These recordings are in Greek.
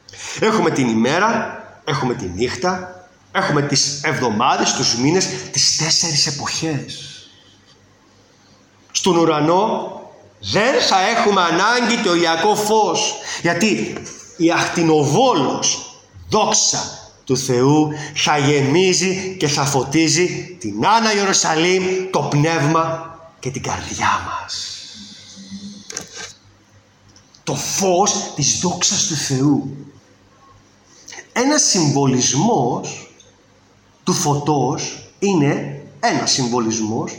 Έχουμε την ημέρα, έχουμε τη νύχτα, έχουμε τις εβδομάδες, τους μήνες, τις 4 εποχές. Στον ουρανό δεν θα έχουμε ανάγκη το ηλιακό φως, γιατί η ακτινοβόλος δόξα του Θεού θα γεμίζει και θα φωτίζει την Άννα Ιερουσαλήμ, το πνεύμα και την καρδιά μας. Το φως της δόξας του Θεού. Ένας συμβολισμός του φωτός είναι ένας συμβολισμός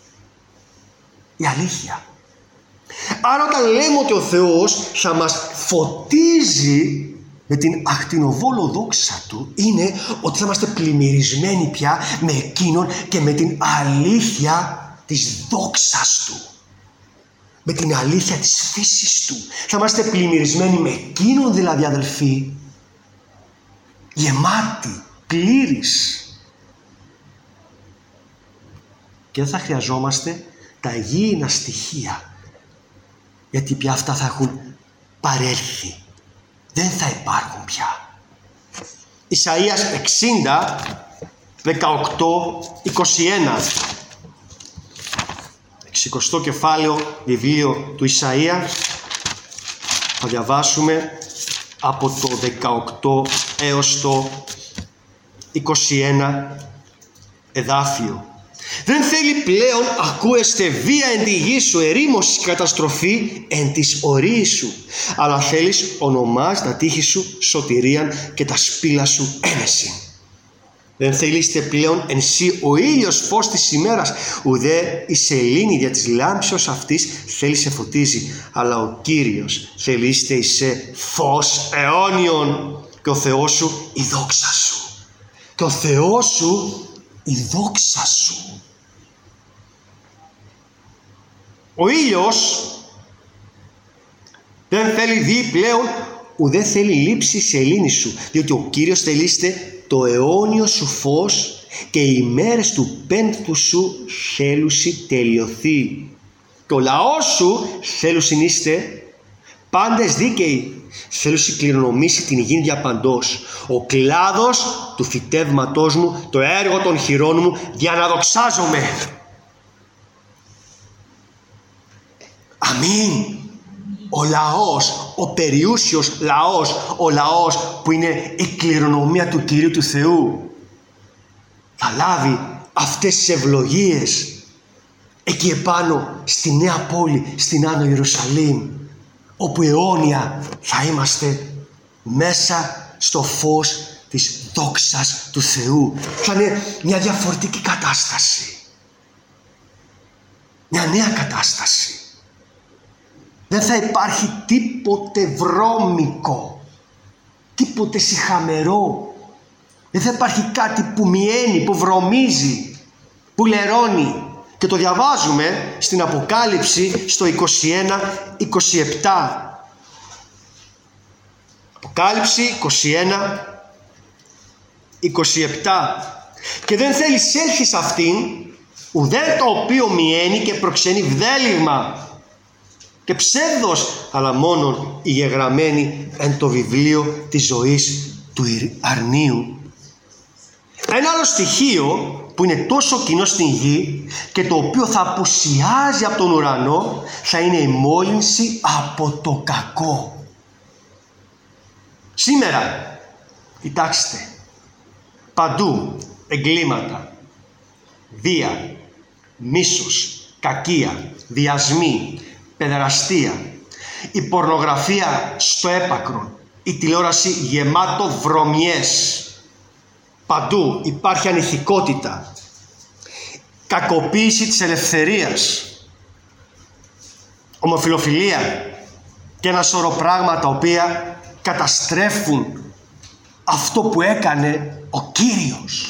η αλήθεια. Άρα όταν λέμε ότι ο Θεός θα μας φωτίζει με την ακτινοβόλο δόξα Του, είναι ότι θα είμαστε πλημμυρισμένοι πια με εκείνον και με την αλήθεια της δόξας Του. Με την αλήθεια της φύσης Του. Θα είμαστε πλημμυρισμένοι με εκείνον δηλαδή, αδελφοί, γεμάτοι, πλήρης. Και δεν θα χρειαζόμαστε τα γήινα στοιχεία, γιατί πια αυτά θα έχουν παρέλθει. Δεν θα υπάρχουν πια. Ισαΐας 60, 18, 21. 60 κεφάλαιο βιβλίο του Ισαΐα. Θα διαβάσουμε από το 18 έως το 21 εδάφιο. Δεν θέλει πλέον ακούεστε βία εν τη γη σου, ερήμωση καταστροφή εν της ορίη σου, αλλά θέλεις ονομάς τα τείχη σου σωτηρίαν και τα σπήλα σου ένεση. Δεν θέλειστε πλέον εν σύ ο ήλιος φως της ημέρας, ουδέ η σελήνη δια της λάμψεως αυτής θέλει σε φωτίζει, αλλά ο Κύριος θέλειστε εισέ φως αιώνιον και ο Θεός σου η δόξα σου. Και ο Θεός σου η δόξα σου. Ο ήλιος δεν θέλει δει πλέον, ουδέ θέλει λείψη σε σελήνη σου, διότι ο Κύριος θέλειστε το αιώνιο σου φως και οι ημέρες του πένθου σου θέλουσι τελειωθεί. Και ο λαός σου θέλουσιν είστε πάντες δίκαιοι, θέλουσι κληρονομήσει την γη διαπαντός. Ο κλάδος του φυτεύματός μου, το έργο των χειρών μου, για να δοξάζομαι. Αμήν. Ο λαός, ο περιούσιος λαός, ο λαός που είναι η κληρονομία του Κυρίου του Θεού, θα λάβει αυτές τις ευλογίες εκεί επάνω στη νέα πόλη, στην Άνω Ιερουσαλήμ, όπου αιώνια θα είμαστε μέσα στο φως της δόξας του Θεού. Θα είναι μια διαφορετική κατάσταση, μια νέα κατάσταση. Δεν θα υπάρχει τίποτε βρώμικο, τίποτε σιχαμερό. Δεν θα υπάρχει κάτι που μιαίνει, που βρωμίζει, που λερώνει. Και το διαβάζουμε στην Αποκάλυψη στο 21-27. Αποκάλυψη 21-27. Και δεν θέλει έλθει σε αυτήν ουδέ το οποίο μιαίνει και προξενεί βδέλυγμα και ψεύδος, αλλά μόνον οι γεγραμμένοι εν το βιβλίο της ζωής του αρνίου. Ένα άλλο στοιχείο που είναι τόσο κοινό στην γη και το οποίο θα απουσιάζει από τον ουρανό, θα είναι η μόλυνση από το κακό. Σήμερα, κοιτάξτε, παντού εγκλήματα, βία, μίσος, κακία, βιασμοί, παιδεραστία, η πορνογραφία στο έπακρο, η τηλεόραση γεμάτο βρωμιές. Παντού υπάρχει ανηθικότητα, κακοποίηση της ελευθερίας, ομοφιλοφιλία και ένα σωρό πράγματα τα οποία καταστρέφουν αυτό που έκανε ο Κύριος.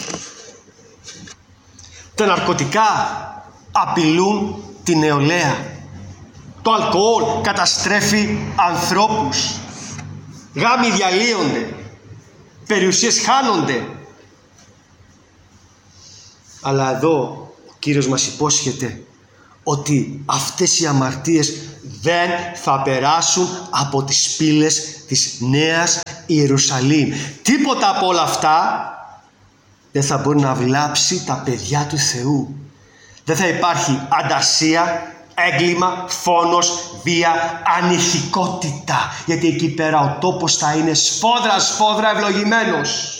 Τα ναρκωτικά απειλούν την νεολαία. Το αλκοόλ καταστρέφει ανθρώπους. Γάμοι διαλύονται. Περιουσίες χάνονται. Αλλά εδώ ο Κύριος μας υπόσχεται ότι αυτές οι αμαρτίες δεν θα περάσουν από τις πύλες της Νέας Ιερουσαλήμ. Τίποτα από όλα αυτά δεν θα μπορεί να βλάψει τα παιδιά του Θεού. Δεν θα υπάρχει αντασία, έγκλημα, φόνος, βία, ανηχικότητα. Γιατί εκεί πέρα ο τόπος θα είναι σφόδρα ευλογημένος.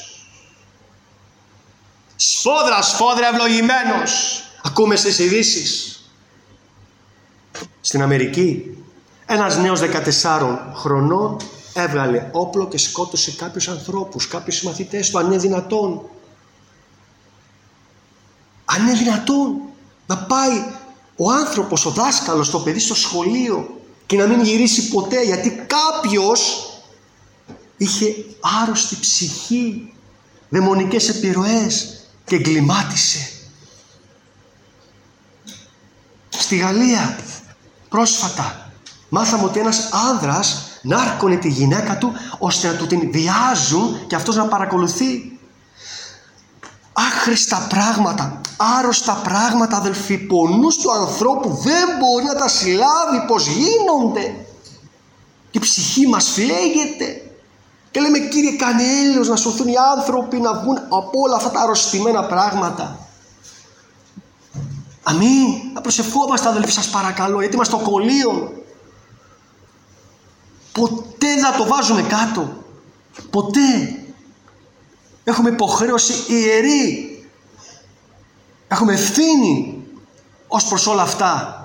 Σφόδρα ευλογημένος. Ακούμε στις ειδήσεις. Στην Αμερική ένας νέος 14 χρονών έβγαλε όπλο και σκότωσε κάποιους ανθρώπους, κάποιους συμμαθητές του. Αν είναι δυνατόν. Αν είναι δυνατόν να πάει ο άνθρωπος, ο δάσκαλος, το παιδί στο σχολείο και να μην γυρίσει ποτέ, γιατί κάποιος είχε άρρωστη ψυχή, δαιμονικές επιρροές και εγκλημάτισε. Στη Γαλλία πρόσφατα μάθαμε ότι ένας άνδρας νάρκωνε τη γυναίκα του ώστε να του την βιάζουν και αυτός να παρακολουθεί. Άχρηστα πράγματα, άρρωστα πράγματα, αδελφοί, που ο νους του ανθρώπου δεν μπορεί να τα συλλάβει πως γίνονται. Και η ψυχή μας φλέγεται και λέμε, Κύριε, κάνε έλεος να σωθούν οι άνθρωποι, να βγουν από όλα αυτά τα αρρωστημένα πράγματα. Αμήν. Να προσευχόμαστε, αδελφοί, σας παρακαλώ, γιατί είμαστε στο κολλείο. Ποτέ δεν το βάζουμε κάτω. Ποτέ. Έχουμε υποχρέωση ιερή. Έχουμε ευθύνη ως προς όλα αυτά.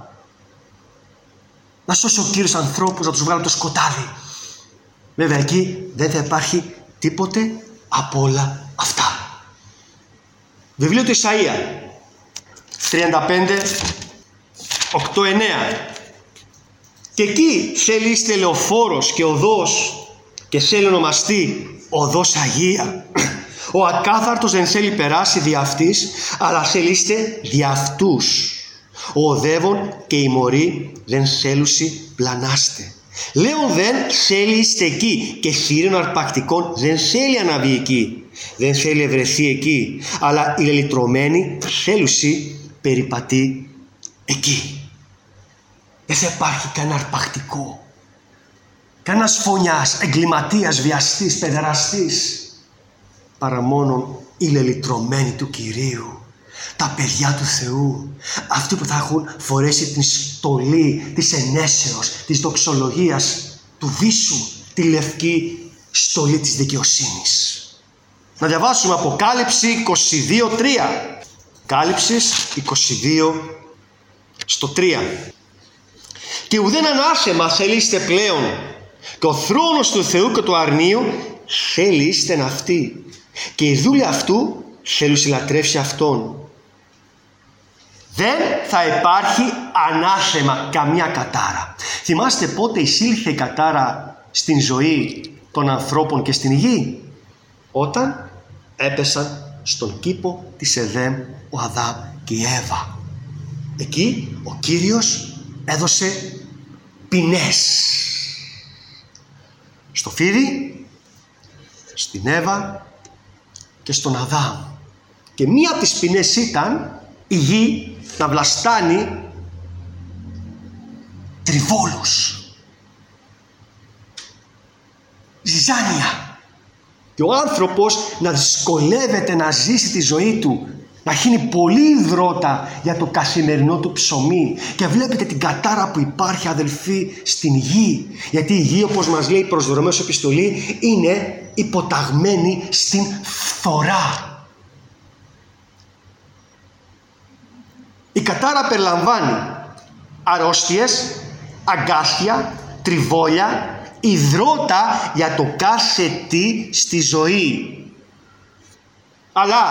Να σώσει ο Κύριος ανθρώπους, να τους βγάλει από το σκοτάδι. Βέβαια εκεί δεν θα υπάρχει τίποτε από όλα αυτά. Βιβλίο του Ισαΐα 35, 8-9. Και εκεί θέλει είστε λεωφόρος και οδός και θέλει ονομαστεί οδός Αγία. Ο ακάθαρτος δεν θέλει περάσει δι' αυτής, αλλά θέλει είστε δι' αυτούς. Ο οδεύων και οι μωροί δεν θέλουσι πλανάστε. Λέον δεν θέλει είστε εκεί και θηρίων αρπακτικών δεν θέλει αναβεί εκεί. Δεν θέλει ευρεθεί εκεί, αλλά οι λελυτρωμένοι θέλουσι περιπατεί εκεί. Δεν θα υπάρχει κανένα αρπακτικό, κανένας φωνιάς, εγκληματίας, βιαστής, παιδεραστής, παρά μόνον οι λελυτρωμένοι του Κυρίου, τα παιδιά του Θεού, αυτοί που θα έχουν φορέσει την στολή της ενέσεως, της δοξολογίας, του βίσου, τη λευκή στολή της δικαιοσύνης. Να διαβάσουμε Αποκάλυψη 22:3. Κάλυψης 22:3. Και ουδέν ανάσεμα θέλειστε πλέον, και ο θρόνος του Θεού και του αρνίου θέλειστε αυτή, και η δούλη αυτού θέλουν συλλατρεύσει αυτόν. Δεν θα υπάρχει ανάσεμα, καμία κατάρα. Θυμάστε πότε εισήλθε η κατάρα στην ζωή των ανθρώπων και στην γη? Όταν έπεσαν στον κήπο της Εδέμ ο Αδάμ και η Εύα. Εκεί ο Κύριος έδωσε ποινές στο φίδι, στην Εύα και στον Αδάμ. Και μία από τις ποινές ήταν η γη να βλαστάνει τριβόλους, ζυζάνια, και ο άνθρωπος να δυσκολεύεται να ζήσει τη ζωή του, να χύνει πολύ υδρότα για το καθημερινό του ψωμί. Και βλέπετε την κατάρα που υπάρχει, αδελφοί, στην γη. Γιατί η γη, όπως μας λέει η προς Ρωμαίους επιστολή, είναι υποταγμένη στην φθορά. Η κατάρα περιλαμβάνει αρρώστιες, αγκάθια, τριβόλια, υδρότα για το κάθε τι στη ζωή. Αλλά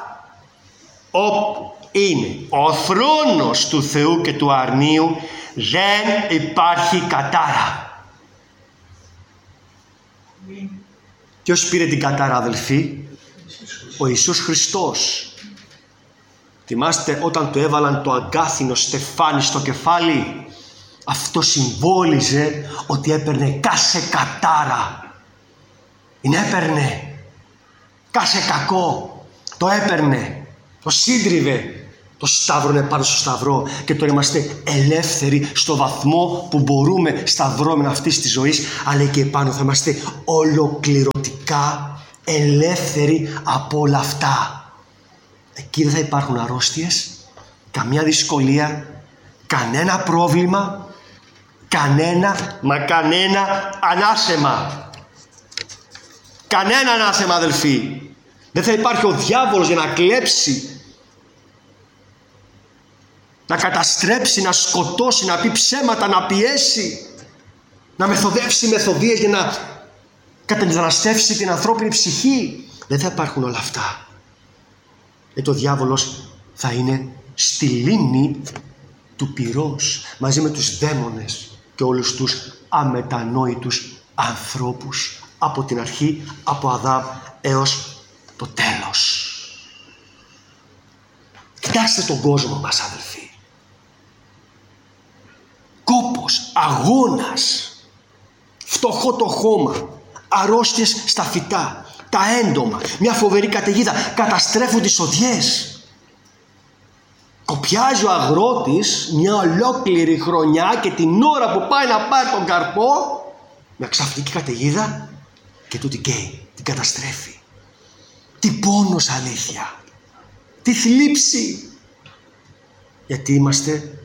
όπου είναι ο θρόνος του Θεού και του αρνίου, δεν υπάρχει κατάρα. Ποιος πήρε την κατάρα, αδελφοί? Ο Ιησούς Χριστός. Θυμάστε όταν του έβαλαν το αγκάθινο στεφάνι στο κεφάλι? Αυτό συμβόλιζε ότι έπαιρνε κάθε κατάρα. Είναι έπαιρνε κάθε κακό. Το έπαιρνε, το σύντριβε Το σταύρο είναι πάνω στο σταυρό και τώρα είμαστε ελεύθεροι στο βαθμό που μπορούμε στα δρόμενα αυτής της ζωής, αλλά και επάνω θα είμαστε ολοκληρωτικά ελεύθεροι από όλα αυτά. Εκεί δεν θα υπάρχουν αρρώστιες, καμία δυσκολία, κανένα πρόβλημα, κανένα ανάσεμα. Κανένα ανάσεμα, αδελφοί. Δεν θα υπάρχει ο διάβολος για να κλέψει, να καταστρέψει, να σκοτώσει, να πει ψέματα, να πιέσει, να μεθοδεύσει μεθοδίες για να κατεμεταναστεύσει την ανθρώπινη ψυχή. Δεν θα υπάρχουν όλα αυτά. Ο διάβολος θα είναι στη λίμνη του πυρός μαζί με τους δαίμονες και όλους τους αμετανόητους ανθρώπους από την αρχή, από Αδάμ έως το τέλος. Κοιτάξτε τον κόσμο μας, αδελφοί. Κόπος, αγώνας, φτωχό το χώμα, αρρώστιες στα φυτά, τα έντομα, μια φοβερή καταιγίδα, καταστρέφουν τις οδιές. Κοπιάζει ο αγρότης μια ολόκληρη χρονιά και την ώρα που πάει να πάρει τον καρπό, μια ξαφνική καταιγίδα και του την καίει, την καταστρέφει. Τι πόνος, αλήθεια, τι θλίψη, γιατί είμαστε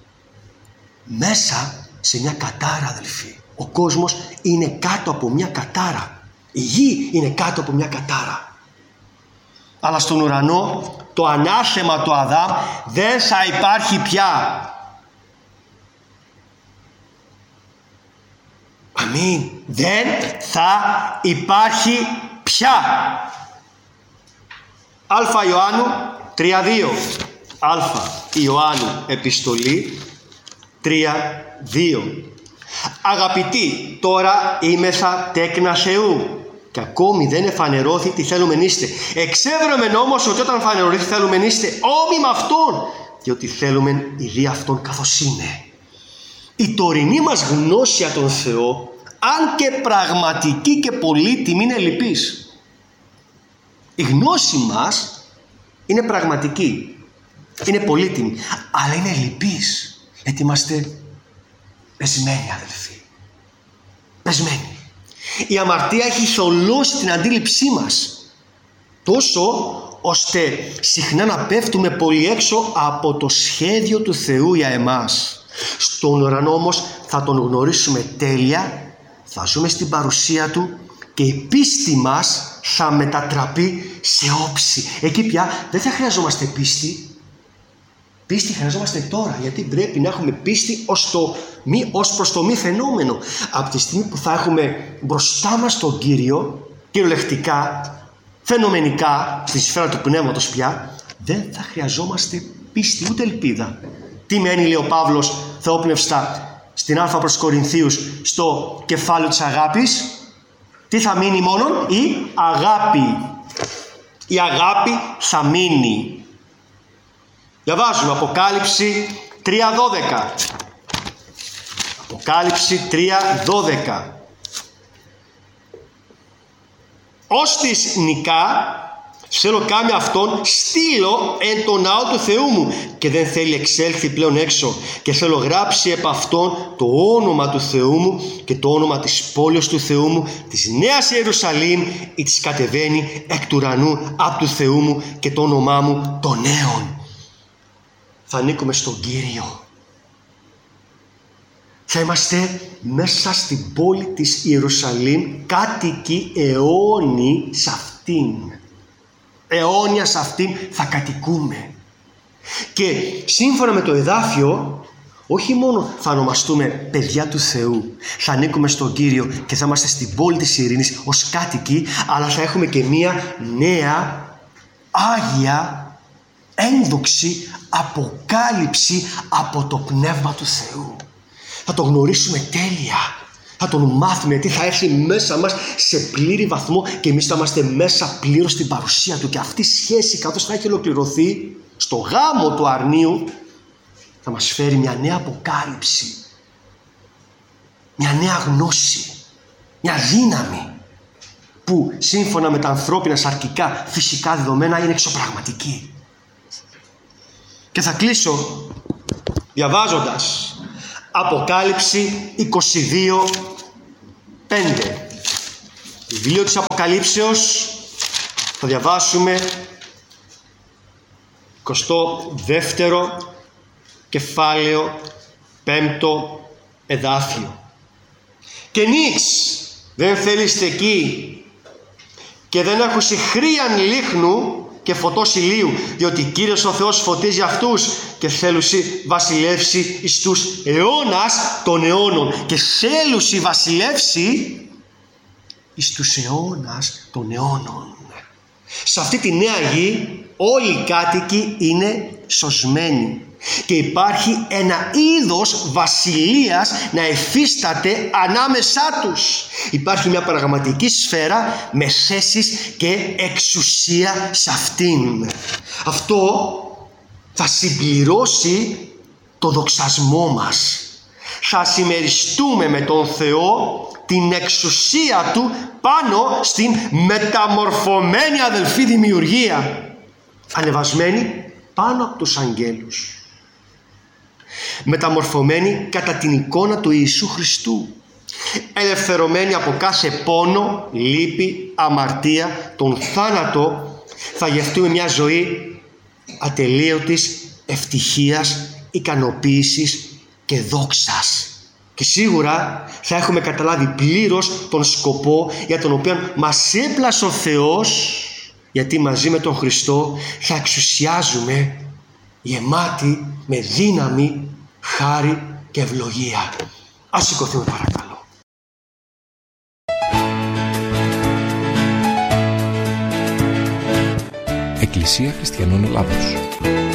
μέσα σε μια κατάρα, αδελφοί. Ο κόσμος είναι κάτω από μια κατάρα, η γη είναι κάτω από μια κατάρα. Αλλά στον ουρανό το ανάσεμα του Αδάμ δεν θα υπάρχει πια. Αμήν. Δεν θα υπάρχει πια. Α Ιωάννου 3:2. Α Ιωάννου επιστολή 3:2. Αγαπητοί, τώρα είμεθα τέκνα Θεού και ακόμη δεν εφανερώθη τι θέλουμε είστε. Εξέβρεμεν όμως ότι όταν φανερωθεί θέλουμε είστε όμοι με Αυτόν, διότι θέλουμε η δι' Αυτόν καθώς είναι. Η τωρινή μας γνώση για τον Θεό, αν και πραγματική και πολύτιμη, είναι λυπής. Η γνώση μας είναι πραγματική, είναι πολύτιμη, αλλά είναι λυπής, γιατί είμαστε πεσμένοι, αδελφοί. Πεσμένοι. Η αμαρτία έχει θολώσει την αντίληψή μας, τόσο ώστε συχνά να πέφτουμε πολύ έξω από το σχέδιο του Θεού για εμάς. Στον ουρανό όμως θα τον γνωρίσουμε τέλεια, θα ζούμε στην παρουσία Του και η πίστη μας θα μετατραπεί σε όψη. Εκεί πια δεν θα χρειαζόμαστε πίστη. Πίστη χρειαζόμαστε τώρα, γιατί πρέπει να έχουμε πίστη ως προς το μη φαινόμενο. Από τη στιγμή που θα έχουμε μπροστά μας τον Κύριο, κυριολεκτικά, φαινομενικά, στη σφαίρα του πνεύματος πια, δεν θα χρειαζόμαστε πίστη ούτε ελπίδα. Τι μένει, λέει ο Παύλος θεόπνευστα στην Α προς Κορινθίους, στο κεφάλαιο της αγάπης? Τι θα μείνει μόνον? Η αγάπη. Η αγάπη θα μείνει. Διαβάζουμε Αποκάλυψη 3:12. Αποκάλυψη 3:12. Ως της νικά θέλω κάμια αυτόν στείλω εν το ναό του Θεού μου και δεν θέλει εξέλθει πλέον έξω και θέλω γράψει επ' αυτόν το όνομα του Θεού μου και το όνομα της πόλης του Θεού μου, της Νέας Ιερουσαλήμ, η της κατεβαίνει εκ του ουρανού απ' του Θεού μου και το όνομά μου το νέον. Θα ανήκουμε στον Κύριο. Θα είμαστε μέσα στην πόλη της Ιερουσαλήμ, κάτοικοι αιώνιοι σε αυτήν. Αιώνια σε αυτήν θα κατοικούμε. Και σύμφωνα με το εδάφιο, όχι μόνο θα ονομαστούμε παιδιά του Θεού, θα ανήκουμε στον Κύριο και θα είμαστε στην πόλη της ειρήνης ως κάτοικοι, αλλά θα έχουμε και μία νέα, άγια, ένδοξη αποκάλυψη από το Πνεύμα του Θεού. Θα το γνωρίσουμε τέλεια. Θα τον μάθουμε, γιατί θα έρθει μέσα μας σε πλήρη βαθμό και εμείς θα είμαστε μέσα πλήρως στην παρουσία Του. Και αυτή η σχέση, καθώς θα έχει ολοκληρωθεί στο γάμο του αρνίου, θα μας φέρει μια νέα αποκάλυψη, μια νέα γνώση, μια δύναμη που σύμφωνα με τα ανθρώπινα σαρκικά φυσικά δεδομένα είναι εξωπραγματική. Και θα κλείσω διαβάζοντας Αποκάλυψη 22:5. Βιβλίο της Αποκαλύψεως, θα διαβάσουμε 22ο κεφάλαιο, 5ο εδάφιο. «Και νίξ δεν θέλεστε εκεί και δεν έχουσι χρίαν λίχνου και φωτός ηλίου, διότι Κύριος ο Θεός φωτίζει αυτούς και θέλουσι βασιλεύσει εις τους αιώνας των αιώνων». Και θέλουσι βασιλεύσει εις τους αιώνας των αιώνων. Σε αυτή τη νέα γη όλοι οι κάτοικοι είναι σωσμένοι και υπάρχει ένα είδος βασιλείας να εφίσταται ανάμεσά τους. Υπάρχει μια πραγματική σφαίρα με θέσεις και εξουσία σε αυτήν. Αυτό θα συμπληρώσει το δοξασμό μας. Θα συμμεριστούμε με τον Θεό την εξουσία Του πάνω στην μεταμορφωμένη αδελφή δημιουργία, ανεβασμένη πάνω από τους αγγέλους, μεταμορφωμένη κατά την εικόνα του Ιησού Χριστού, ελευθερωμένη από κάθε πόνο, λύπη, αμαρτία, τον θάνατο. Θα γευτούμε μια ζωή ατελείωτης ευτυχίας, ικανοποίησης και δόξας. Και σίγουρα θα έχουμε καταλάβει πλήρως τον σκοπό για τον οποίο μας έπλασε ο Θεός, γιατί μαζί με τον Χριστό θα εξουσιάζουμε γεμάτοι με δύναμη, χάρη και ευλογία. Ας σηκωθούμε παρακαλώ. Εκκλησία Χριστιανών Ελλάδος.